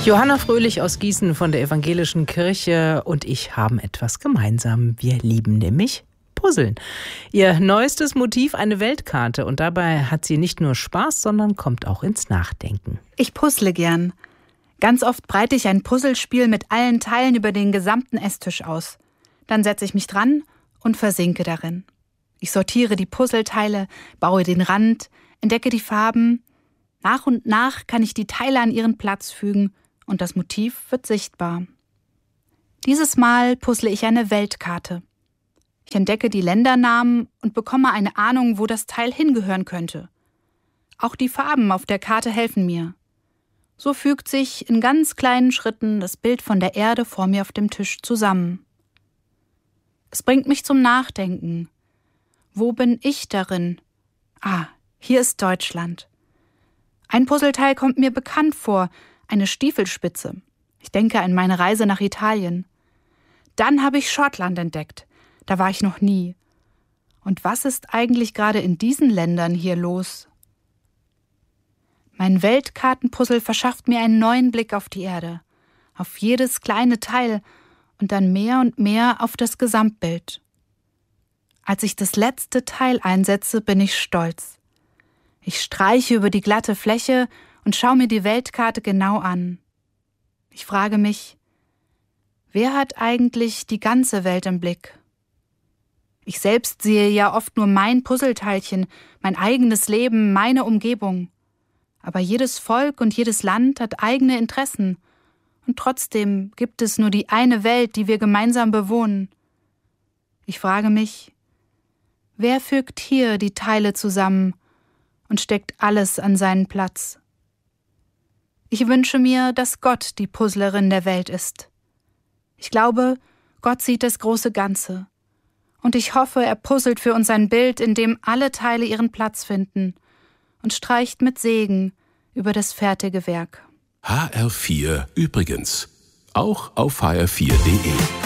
Johanna Fröhlich aus Gießen von der Evangelischen Kirche und ich haben etwas gemeinsam. Wir lieben nämlich Puzzeln. Ihr neuestes Motiv eine Weltkarte und dabei hat sie nicht nur Spaß, sondern kommt auch ins Nachdenken. Ich puzzle gern. Ganz oft breite ich ein Puzzlespiel mit allen Teilen über den gesamten Esstisch aus. Dann setze ich mich dran und versinke darin. Ich sortiere die Puzzleteile, baue den Rand, entdecke die Farben. Nach und nach kann ich die Teile an ihren Platz fügen und das Motiv wird sichtbar. Dieses Mal puzzle ich eine Weltkarte. Ich entdecke die Ländernamen und bekomme eine Ahnung, wo das Teil hingehören könnte. Auch die Farben auf der Karte helfen mir. So fügt sich in ganz kleinen Schritten das Bild von der Erde vor mir auf dem Tisch zusammen. Es bringt mich zum Nachdenken. Wo bin ich darin? Hier ist Deutschland. Ein Puzzleteil kommt mir bekannt vor, eine Stiefelspitze. Ich denke an meine Reise nach Italien. Dann habe ich Schottland entdeckt. Da war ich noch nie. Und was ist eigentlich gerade in diesen Ländern hier los? Mein Weltkartenpuzzle verschafft mir einen neuen Blick auf die Erde, auf jedes kleine Teil und dann mehr und mehr auf das Gesamtbild. Als ich das letzte Teil einsetze, bin ich stolz. Ich streiche über die glatte Fläche und schaue mir die Weltkarte genau an. Ich frage mich, wer hat eigentlich die ganze Welt im Blick? Ich selbst sehe ja oft nur mein Puzzleteilchen, mein eigenes Leben, meine Umgebung. Aber jedes Volk und jedes Land hat eigene Interessen. Und trotzdem gibt es nur die eine Welt, die wir gemeinsam bewohnen. Ich frage mich, wer fügt hier die Teile zusammen und steckt alles an seinen Platz? Ich wünsche mir, dass Gott die Puzzlerin der Welt ist. Ich glaube, Gott sieht das große Ganze. Und ich hoffe, er puzzelt für uns ein Bild, in dem alle Teile ihren Platz finden und streicht mit Segen über das fertige Werk. HR4 übrigens. Auch auf hr4.de.